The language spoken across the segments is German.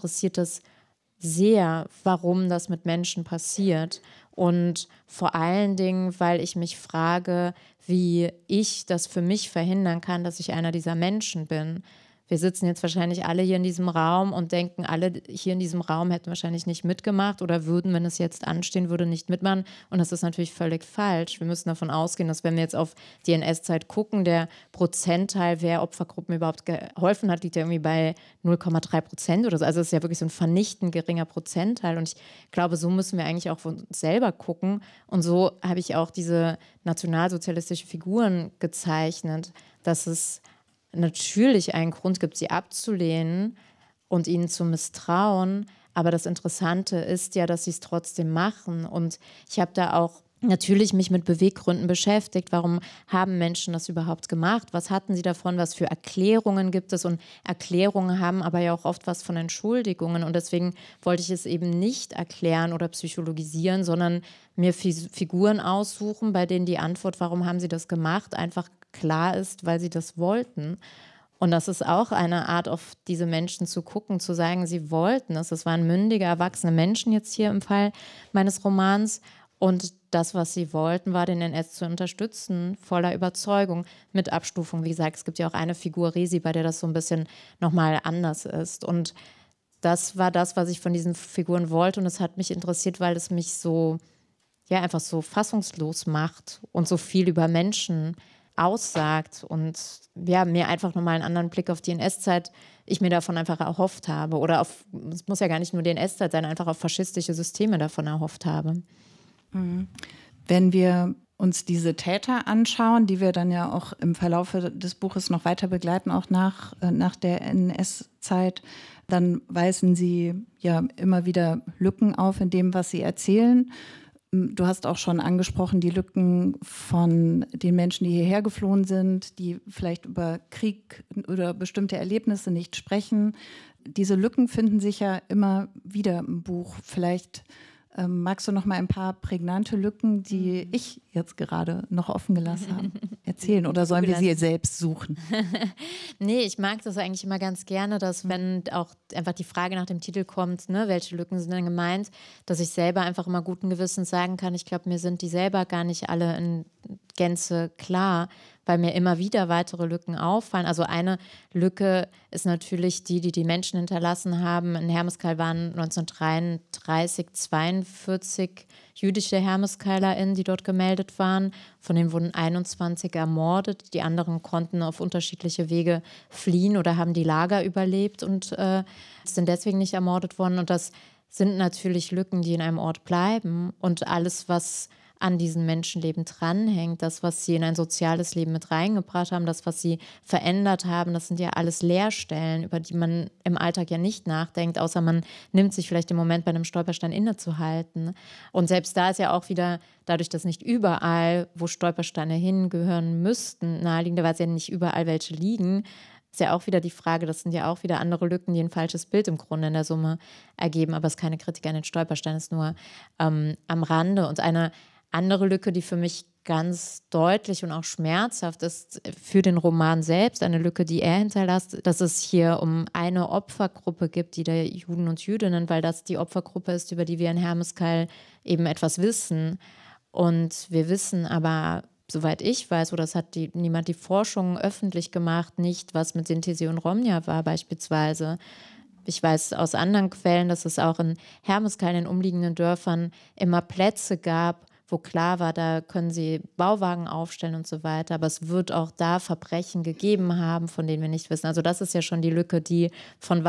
interessiert das sehr, warum das mit Menschen passiert. Und vor allen Dingen, weil ich mich frage, wie ich das für mich verhindern kann, dass ich einer dieser Menschen bin. Wir sitzen jetzt wahrscheinlich alle hier in diesem Raum und denken, alle hier in diesem Raum hätten wahrscheinlich nicht mitgemacht oder würden, wenn es jetzt anstehen würde, nicht mitmachen. Und das ist natürlich völlig falsch. Wir müssen davon ausgehen, dass wenn wir jetzt auf die NS-Zeit gucken, der Prozentteil, wer Opfergruppen überhaupt geholfen hat, liegt ja irgendwie bei 0,3% oder so. Also es ist ja wirklich so ein vernichtend geringer Prozentteil. Und ich glaube, so müssen wir eigentlich auch von uns selber gucken. Und so habe ich auch diese nationalsozialistische Figuren gezeichnet, dass es natürlich einen Grund gibt, sie abzulehnen und ihnen zu misstrauen. Aber das Interessante ist ja, dass sie es trotzdem machen. Und ich habe da auch natürlich mich mit Beweggründen beschäftigt. Warum haben Menschen das überhaupt gemacht? Was hatten sie davon? Was für Erklärungen gibt es? Und Erklärungen haben aber ja auch oft was von Entschuldigungen. Und deswegen wollte ich es eben nicht erklären oder psychologisieren, sondern mir Figuren aussuchen, bei denen die Antwort, warum haben sie das gemacht, einfach klar ist, weil sie das wollten. Und das ist auch eine Art, auf diese Menschen zu gucken, zu sagen, sie wollten es. Es waren mündige, erwachsene Menschen jetzt hier im Fall meines Romans. Und das, was sie wollten, war, den NS zu unterstützen, voller Überzeugung, mit Abstufung. Wie gesagt, es gibt ja auch eine Figur, Resi, bei der das so ein bisschen nochmal anders ist. Und das war das, was ich von diesen Figuren wollte. Und es hat mich interessiert, weil es mich so, ja, einfach so fassungslos macht und so viel über Menschen aussagt und ja, mir einfach nochmal einen anderen Blick auf die NS-Zeit, ich mir davon einfach erhofft habe. Oder auf, es muss ja gar nicht nur die NS-Zeit sein, einfach auf faschistische Systeme davon erhofft habe. Wenn wir uns diese Täter anschauen, die wir dann ja auch im Verlauf des Buches noch weiter begleiten, auch nach der NS-Zeit, dann weisen sie ja immer wieder Lücken auf in dem, was sie erzählen. Du hast auch schon angesprochen, die Lücken von den Menschen, die hierher geflohen sind, die vielleicht über Krieg oder bestimmte Erlebnisse nicht sprechen. Diese Lücken finden sich ja immer wieder im Buch. Vielleicht magst du noch mal ein paar prägnante Lücken, die ich jetzt gerade noch offen gelassen habe, erzählen? Oder sollen wir sie selbst suchen? Nee, ich mag das eigentlich immer ganz gerne, dass wenn auch einfach die Frage nach dem Titel kommt, ne, welche Lücken sind denn gemeint, dass ich selber einfach immer guten Gewissens sagen kann, ich glaube, mir sind die selber gar nicht alle in Gänze klar, weil mir immer wieder weitere Lücken auffallen. Also eine Lücke ist natürlich die Menschen hinterlassen haben. In Hermeskeil waren 1933 42 jüdische HermeskeilerInnen, die dort gemeldet waren. Von denen wurden 21 ermordet. Die anderen konnten auf unterschiedliche Wege fliehen oder haben die Lager überlebt und sind deswegen nicht ermordet worden. Und das sind natürlich Lücken, die in einem Ort bleiben. Und alles, was an diesen Menschenleben dranhängt, das, was sie in ein soziales Leben mit reingebracht haben, das, was sie verändert haben, das sind ja alles Leerstellen, über die man im Alltag ja nicht nachdenkt, außer man nimmt sich vielleicht den Moment, bei einem Stolperstein innezuhalten. Und selbst da ist ja auch wieder, dadurch, dass nicht überall, wo Stolpersteine hingehören müssten, naheliegenderweise ja nicht überall welche liegen, ist ja auch wieder die Frage, das sind ja auch wieder andere Lücken, die ein falsches Bild im Grunde in der Summe ergeben, aber es ist keine Kritik an den Stolpersteinen, es ist nur am Rande. Und eine andere Lücke, die für mich ganz deutlich und auch schmerzhaft ist für den Roman selbst, eine Lücke, die er hinterlässt, dass es hier um eine Opfergruppe gibt, die der Juden und Jüdinnen, weil das die Opfergruppe ist, über die wir in Hermeskeil eben etwas wissen. Und wir wissen aber, soweit ich weiß, oder es hat niemand die Forschung öffentlich gemacht, nicht, was mit Sinti und Romja war beispielsweise. Ich weiß aus anderen Quellen, dass es auch in Hermeskeil, in den umliegenden Dörfern, immer Plätze gab, wo klar war, da können sie Bauwagen aufstellen und so weiter. Aber es wird auch da Verbrechen gegeben haben, von denen wir nicht wissen. Also das ist ja schon die Lücke, von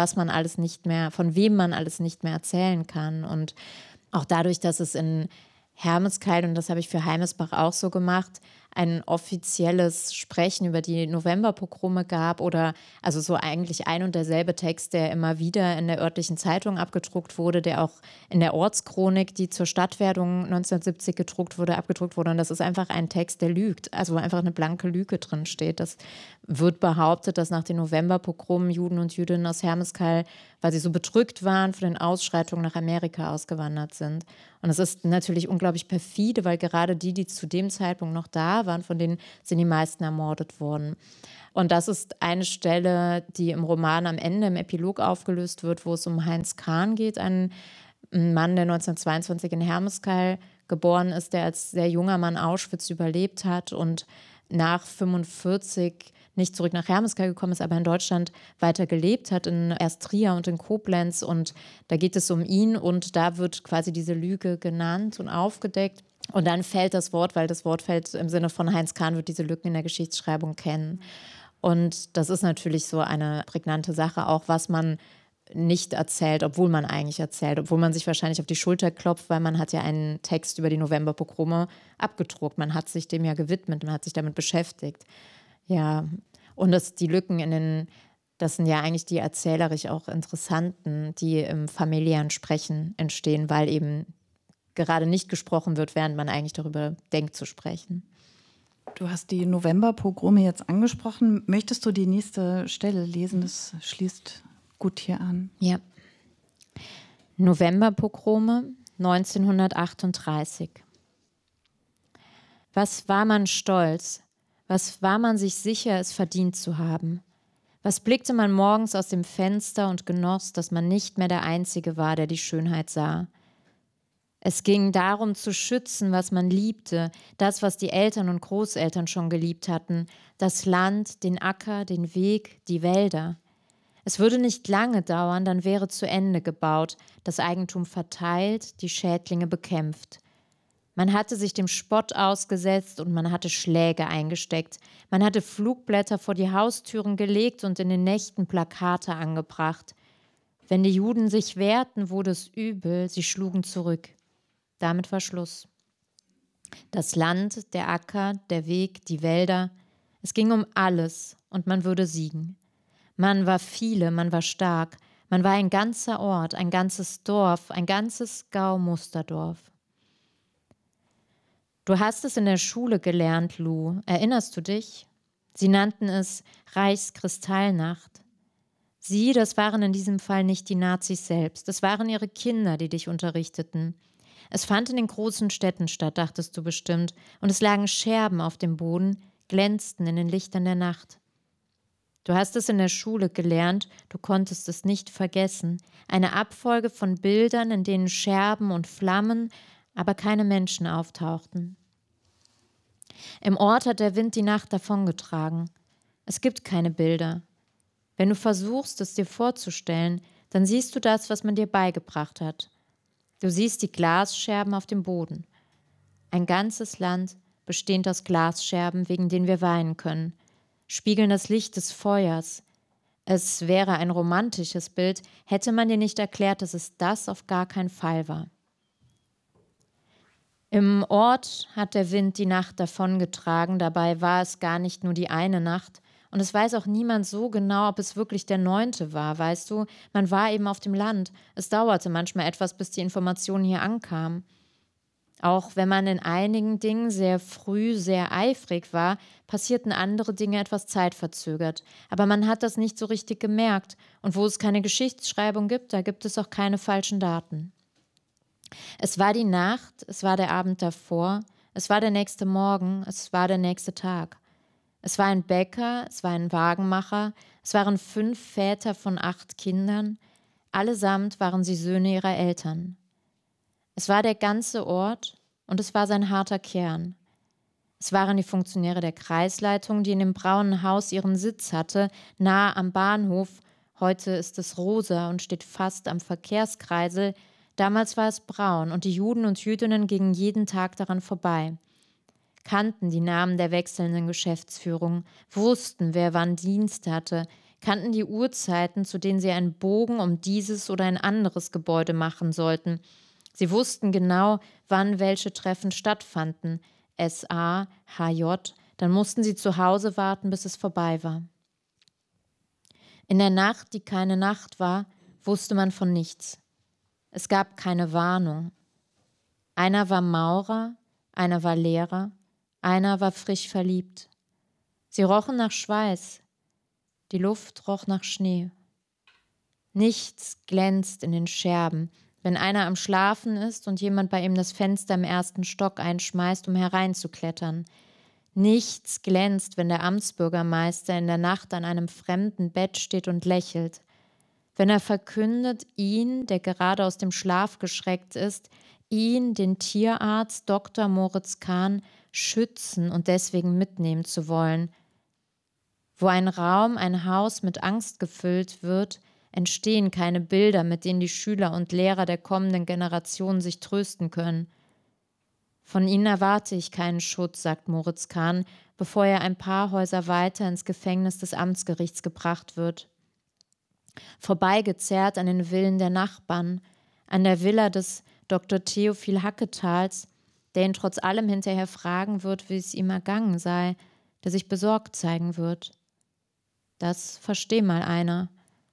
wem man alles nicht mehr erzählen kann. Und auch dadurch, dass es in Hermeskeil, und das habe ich für Heimesbach auch so gemacht, ein offizielles Sprechen über die Novemberpogrome gab oder also so eigentlich ein und derselbe Text, der immer wieder in der örtlichen Zeitung abgedruckt wurde, der auch in der Ortschronik, die zur Stadtwerdung 1970 abgedruckt wurde. Und das ist einfach ein Text, der lügt, also wo einfach eine blanke Lüge drin steht. Das wird behauptet, dass nach den Novemberpogromen Juden und Jüdinnen aus Hermeskeil, weil sie so bedrückt waren, von den Ausschreitungen nach Amerika ausgewandert sind. Und es ist natürlich unglaublich perfide, weil gerade die zu dem Zeitpunkt noch da waren, von denen sind die meisten ermordet worden. Und das ist eine Stelle, die im Roman am Ende im Epilog aufgelöst wird, wo es um Heinz Kahn geht, einen Mann, der 1922 in Hermeskeil geboren ist, der als sehr junger Mann Auschwitz überlebt hat und nach 1945 nicht zurück nach Hermeskeil gekommen ist, aber in Deutschland weiter gelebt hat, in erst Trier und in Koblenz. Und da geht es um ihn und da wird quasi diese Lüge genannt und aufgedeckt. Und dann fällt das Wort, weil das Wort fällt im Sinne von Heinz Kahn, wird diese Lücken in der Geschichtsschreibung kennen. Und das ist natürlich so eine prägnante Sache, auch was man nicht erzählt, obwohl man eigentlich erzählt, obwohl man sich wahrscheinlich auf die Schulter klopft, weil man hat ja einen Text über die Novemberpogrome abgedruckt. Man hat sich dem ja gewidmet, man hat sich damit beschäftigt. Ja, und die Lücken das sind ja eigentlich die erzählerisch auch interessanten, die im familiären Sprechen entstehen, weil eben gerade nicht gesprochen wird, während man eigentlich darüber denkt zu sprechen. Du hast die Novemberpogrome jetzt angesprochen. Möchtest du die nächste Stelle lesen? Das schließt gut hier an. Ja. Novemberpogrome 1938. Was war man stolz? Was war man sich sicher, es verdient zu haben? Was blickte man morgens aus dem Fenster und genoss, dass man nicht mehr der Einzige war, der die Schönheit sah? Es ging darum zu schützen, was man liebte, das, was die Eltern und Großeltern schon geliebt hatten, das Land, den Acker, den Weg, die Wälder. Es würde nicht lange dauern, dann wäre zu Ende gebaut, das Eigentum verteilt, die Schädlinge bekämpft. Man hatte sich dem Spott ausgesetzt und man hatte Schläge eingesteckt. Man hatte Flugblätter vor die Haustüren gelegt und in den Nächten Plakate angebracht. Wenn die Juden sich wehrten, wurde es übel, sie schlugen zurück. Damit war Schluss. Das Land, der Acker, der Weg, die Wälder, es ging um alles und man würde siegen. Man war viele, man war stark, man war ein ganzer Ort, ein ganzes Dorf, ein ganzes Gau-Musterdorf. Du hast es in der Schule gelernt, Lou. Erinnerst du dich? Sie nannten es Reichskristallnacht. Sie, das waren in diesem Fall nicht die Nazis selbst. Es waren ihre Kinder, die dich unterrichteten. Es fand in den großen Städten statt, dachtest du bestimmt. Und es lagen Scherben auf dem Boden, glänzten in den Lichtern der Nacht. Du hast es in der Schule gelernt, du konntest es nicht vergessen. Eine Abfolge von Bildern, in denen Scherben und Flammen, aber keine Menschen auftauchten. Im Ort hat der Wind die Nacht davongetragen. Es gibt keine Bilder. Wenn du versuchst, es dir vorzustellen, dann siehst du das, was man dir beigebracht hat. Du siehst die Glasscherben auf dem Boden. Ein ganzes Land, bestehend aus Glasscherben, wegen denen wir weinen können, spiegeln das Licht des Feuers. Es wäre ein romantisches Bild, hätte man dir nicht erklärt, dass es das auf gar keinen Fall war. Im Ort hat der Wind die Nacht davongetragen, dabei war es gar nicht nur die eine Nacht. Und es weiß auch niemand so genau, ob es wirklich der 9. war, weißt du? Man war eben auf dem Land. Es dauerte manchmal etwas, bis die Information hier ankam. Auch wenn man in einigen Dingen sehr früh, sehr eifrig war, passierten andere Dinge etwas zeitverzögert. Aber man hat das nicht so richtig gemerkt. Und wo es keine Geschichtsschreibung gibt, da gibt es auch keine falschen Daten. Es war die Nacht, es war der Abend davor, es war der nächste Morgen, es war der nächste Tag. Es war ein Bäcker, es war ein Wagenmacher, es waren 5 Väter von 8 Kindern, allesamt waren sie Söhne ihrer Eltern. Es war der ganze Ort und es war sein harter Kern. Es waren die Funktionäre der Kreisleitung, die in dem braunen Haus ihren Sitz hatte, nahe am Bahnhof. Heute ist es rosa und steht fast am Verkehrskreisel. Damals war es braun und die Juden und Jüdinnen gingen jeden Tag daran vorbei. Kannten die Namen der wechselnden Geschäftsführung, wussten, wer wann Dienst hatte, kannten die Uhrzeiten, zu denen sie einen Bogen um dieses oder ein anderes Gebäude machen sollten. Sie wussten genau, wann welche Treffen stattfanden. SA, HJ, dann mussten sie zu Hause warten, bis es vorbei war. In der Nacht, die keine Nacht war, wusste man von nichts. Es gab keine Warnung. Einer war Maurer, einer war Lehrer, einer war frisch verliebt. Sie rochen nach Schweiß. Die Luft roch nach Schnee. Nichts glänzt in den Scherben, wenn einer am Schlafen ist und jemand bei ihm das Fenster im 1. Stock einschmeißt, um hereinzuklettern. Nichts glänzt, wenn der Amtsbürgermeister in der Nacht an einem fremden Bett steht und lächelt. Wenn er verkündet, ihn, der gerade aus dem Schlaf geschreckt ist, ihn, den Tierarzt Dr. Moritz Kahn, schützen und deswegen mitnehmen zu wollen. Wo ein Raum, ein Haus mit Angst gefüllt wird, entstehen keine Bilder, mit denen die Schüler und Lehrer der kommenden Generationen sich trösten können. Von ihnen erwarte ich keinen Schutz, sagt Moritz Kahn, bevor er ein paar Häuser weiter ins Gefängnis des Amtsgerichts gebracht wird. Vorbeigezerrt an den Villen der Nachbarn, an der Villa des Dr. Theophil Hacketals, der ihn trotz allem hinterher fragen wird, wie es ihm ergangen sei, der sich besorgt zeigen wird. Das versteh mal einer.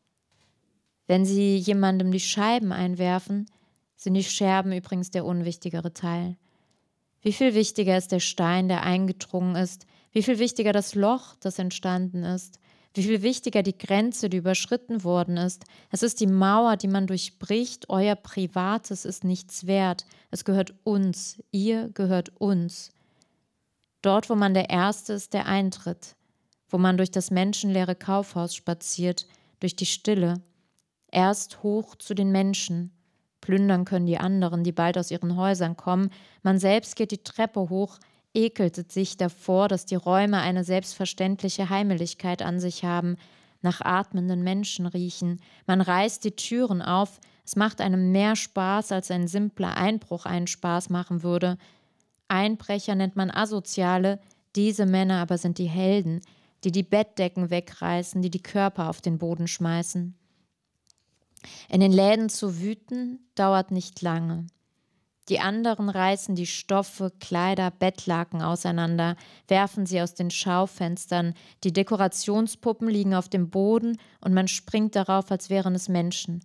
Wenn Sie jemandem die Scheiben einwerfen, sind die Scherben übrigens der unwichtigere Teil. Wie viel wichtiger ist der Stein, der eingedrungen ist, wie viel wichtiger das Loch, das entstanden ist, wie viel wichtiger die Grenze, die überschritten worden ist. Es ist die Mauer, die man durchbricht, euer Privates ist nichts wert, es gehört uns, ihr gehört uns. Dort, wo man der Erste ist, der eintritt, wo man durch das menschenleere Kaufhaus spaziert, durch die Stille, erst hoch zu den Menschen. Plündern können die anderen, die bald aus ihren Häusern kommen. Man selbst geht die Treppe hoch, ekelt sich davor, dass die Räume eine selbstverständliche Heimeligkeit an sich haben, nach atmenden Menschen riechen. Man reißt die Türen auf. Es macht einem mehr Spaß, als ein simpler Einbruch einen Spaß machen würde. Einbrecher nennt man Asoziale, diese Männer aber sind die Helden, die die Bettdecken wegreißen, die die Körper auf den Boden schmeißen. In den Läden zu wüten, dauert nicht lange. Die anderen reißen die Stoffe, Kleider, Bettlaken auseinander, werfen sie aus den Schaufenstern, die Dekorationspuppen liegen auf dem Boden und man springt darauf, als wären es Menschen.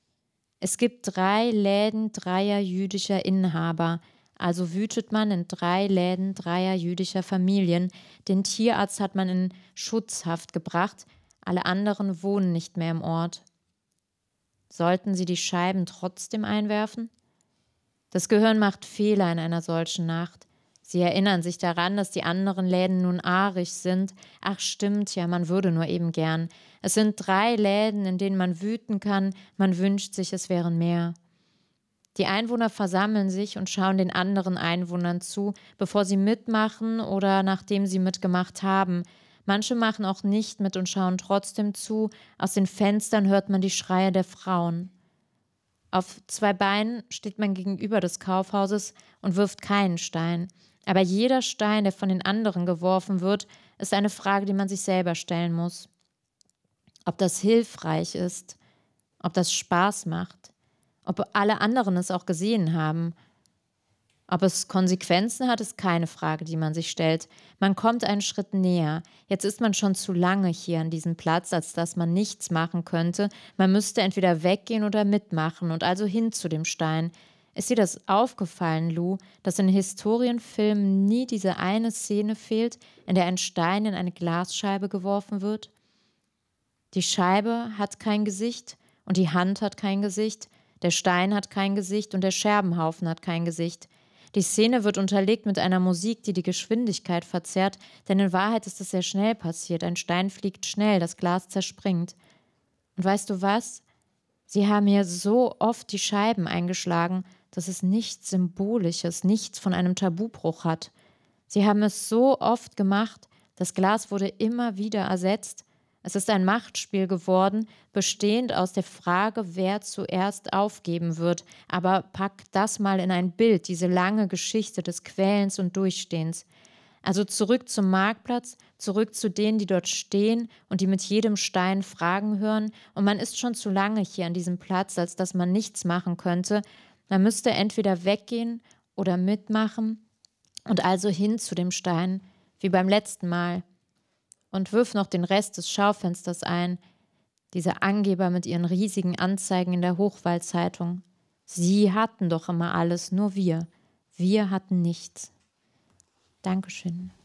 Es gibt 3 Läden 3 jüdischer Inhaber, also wütet man in 3 Läden 3 jüdischer Familien. Den Tierarzt hat man in Schutzhaft gebracht, alle anderen wohnen nicht mehr im Ort. Sollten sie die Scheiben trotzdem einwerfen? Das Gehirn macht Fehler in einer solchen Nacht. Sie erinnern sich daran, dass die anderen Läden nun arisch sind. Ach stimmt ja, man würde nur eben gern. Es sind 3 Läden, in denen man wüten kann, man wünscht sich, es wären mehr. Die Einwohner versammeln sich und schauen den anderen Einwohnern zu, bevor sie mitmachen oder nachdem sie mitgemacht haben. Manche machen auch nicht mit und schauen trotzdem zu. Aus den Fenstern hört man die Schreie der Frauen. Auf 2 Beinen steht man gegenüber des Kaufhauses und wirft keinen Stein. Aber jeder Stein, der von den anderen geworfen wird, ist eine Frage, die man sich selber stellen muss. Ob das hilfreich ist, ob das Spaß macht, ob alle anderen es auch gesehen haben. Ob es Konsequenzen hat, ist keine Frage, die man sich stellt. Man kommt einen Schritt näher. Jetzt ist man schon zu lange hier an diesem Platz, als dass man nichts machen könnte. Man müsste entweder weggehen oder mitmachen und also hin zu dem Stein. Ist dir das aufgefallen, Lou, dass in Historienfilmen nie diese eine Szene fehlt, in der ein Stein in eine Glasscheibe geworfen wird? Die Scheibe hat kein Gesicht und die Hand hat kein Gesicht, der Stein hat kein Gesicht und der Scherbenhaufen hat kein Gesicht. Die Szene wird unterlegt mit einer Musik, die die Geschwindigkeit verzerrt, denn in Wahrheit ist es sehr schnell passiert. Ein Stein fliegt schnell, das Glas zerspringt. Und weißt du was? Sie haben hier so oft die Scheiben eingeschlagen, dass es nichts Symbolisches, nichts von einem Tabubruch hat. Sie haben es so oft gemacht, das Glas wurde immer wieder ersetzt. Es ist ein Machtspiel geworden, bestehend aus der Frage, wer zuerst aufgeben wird. Aber pack das mal in ein Bild, diese lange Geschichte des Quälens und Durchstehens. Also zurück zum Marktplatz, zurück zu denen, die dort stehen und die mit jedem Stein Fragen hören. Und man ist schon zu lange hier an diesem Platz, als dass man nichts machen könnte. Man müsste entweder weggehen oder mitmachen und also hin zu dem Stein, wie beim letzten Mal. Und wirf noch den Rest des Schaufensters ein. Diese Angeber mit ihren riesigen Anzeigen in der Hochwald-Zeitung. Sie hatten doch immer alles, nur wir. Wir hatten nichts. Dankeschön.